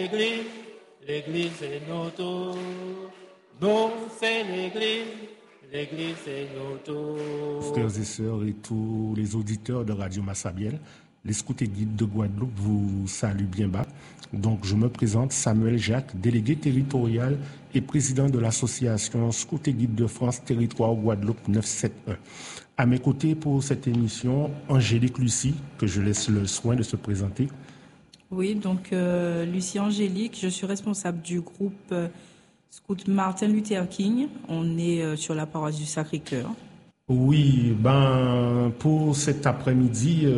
l'église, l'église c'est notre. Nous c'est l'église, l'église c'est notre. Frères et sœurs et tous les auditeurs de Radio Massabielle, les scouts et guides de Guadeloupe vous saluent bien bas. Donc je me présente Samuel Jacques, délégué territorial et président de l'association Scouts et guides de France Territoire Guadeloupe 971. À mes côtés pour cette émission, Angélique Lucie, que je laisse le soin de se présenter. Oui, donc Lucie Angélique, je suis responsable du groupe Scout Martin Luther King. On est sur la paroisse du Sacré-Cœur. Oui, pour cet après-midi,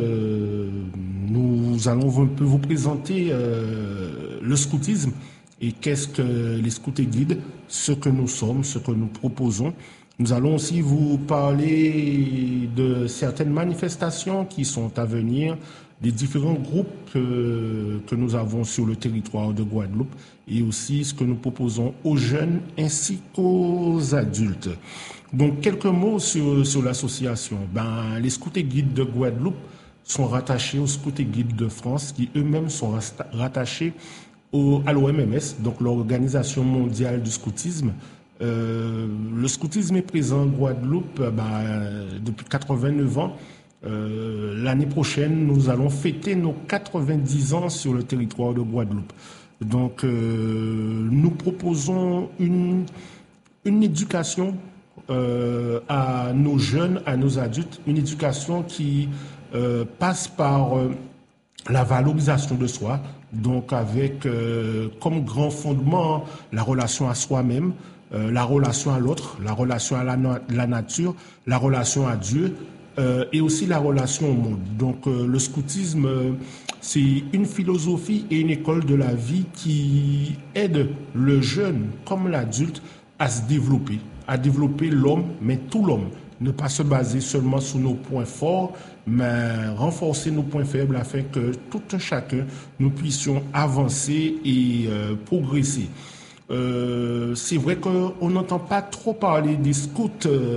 nous allons un peu vous présenter le scoutisme et qu'est-ce que les scouts et guides, ce que nous sommes, ce que nous proposons. Nous allons aussi vous parler de certaines manifestations qui sont à venir, des différents groupes que nous avons sur le territoire de Guadeloupe et aussi ce que nous proposons aux jeunes ainsi qu'aux adultes. Donc, quelques mots sur l'association. Les scouts et guides de Guadeloupe sont rattachés aux scouts et guides de France qui eux-mêmes sont rattachés à l'OMMS, donc l'Organisation mondiale du scoutisme. Le scoutisme est présent en Guadeloupe depuis 89 ans. L'année prochaine, nous allons fêter nos 90 ans sur le territoire de Guadeloupe. Donc, nous proposons une éducation à nos jeunes, à nos adultes, une éducation qui passe par la valorisation de soi, donc avec comme grand fondement la relation à soi-même, la relation à l'autre, la relation à la nature, la relation à Dieu et aussi la relation au monde. Donc le scoutisme, c'est une philosophie et une école de la vie qui aide le jeune comme l'adulte à se développer, à développer l'homme, mais tout l'homme. Ne pas se baser seulement sur nos points forts, mais renforcer nos points faibles afin que tout un chacun, nous puissions avancer et progresser. C'est vrai qu'on n'entend pas trop parler des scouts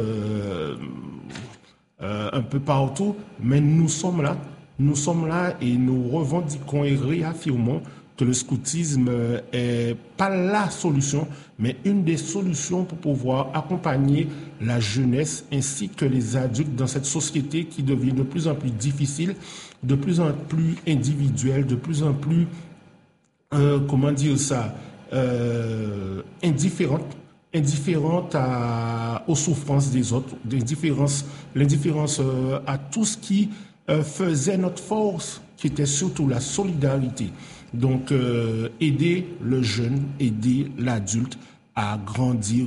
un peu partout, mais nous sommes là et nous revendiquons et réaffirmons que le scoutisme est pas la solution, mais une des solutions pour pouvoir accompagner la jeunesse ainsi que les adultes dans cette société qui devient de plus en plus difficile, de plus en plus individuelle, de plus en plus, indifférente aux souffrances des autres, l'indifférence à tout ce qui faisait notre force, qui était surtout la solidarité. Donc, aider le jeune, aider l'adulte à grandir.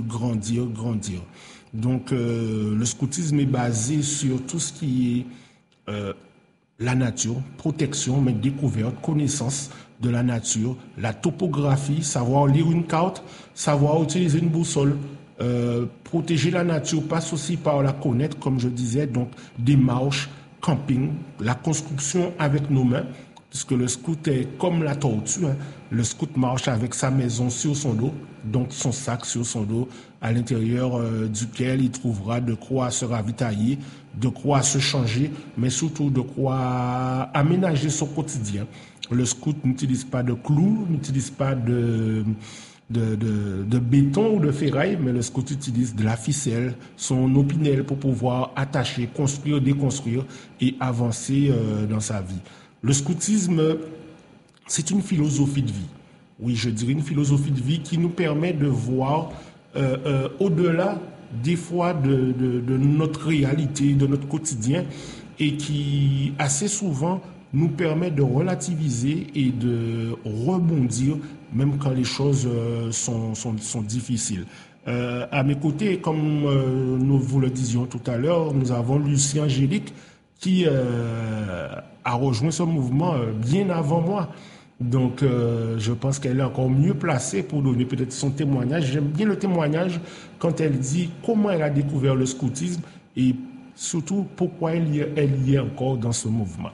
Donc, le scoutisme est basé sur tout ce qui est la nature, protection, mais découverte, connaissance de la nature, la topographie, savoir lire une carte, savoir utiliser une boussole, protéger la nature passe aussi par la connaître, comme je disais, donc des marches, camping, la construction avec nos mains, puisque le scout est comme la tortue. Le scout marche avec sa maison sur son dos, donc son sac sur son dos, à l'intérieur duquel il trouvera de quoi se ravitailler, de quoi se changer, mais surtout de quoi aménager son quotidien. Le scout n'utilise pas de clous, n'utilise pas de béton ou de ferraille, mais le scout utilise de la ficelle, son opinel pour pouvoir attacher, construire, déconstruire et avancer dans sa vie. Le scoutisme, c'est une philosophie de vie. Oui, je dirais une philosophie de vie qui nous permet de voir au-delà des fois de notre réalité, de notre quotidien et qui assez souvent nous permet de relativiser et de rebondir même quand les choses sont difficiles. À mes côtés, comme nous vous le disions tout à l'heure, nous avons Lucie Angélique qui a rejoint ce mouvement bien avant moi. Donc, je pense qu'elle est encore mieux placée pour donner peut-être son témoignage. J'aime bien le témoignage quand elle dit comment elle a découvert le scoutisme et surtout pourquoi elle y est encore dans ce mouvement.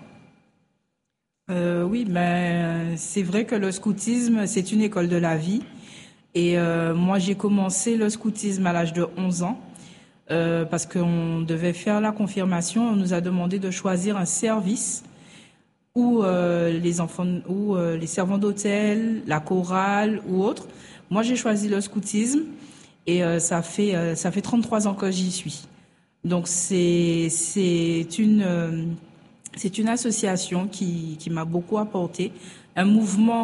Oui, c'est vrai que le scoutisme, c'est une école de la vie. Et moi, j'ai commencé le scoutisme à l'âge de 11 ans parce qu'on devait faire la confirmation. On nous a demandé de choisir un service ou les enfants ou les servants d'hôtel, la chorale ou autre. Moi, j'ai choisi le scoutisme et ça fait 33 ans que j'y suis. Donc c'est une association qui m'a beaucoup apporté, un mouvement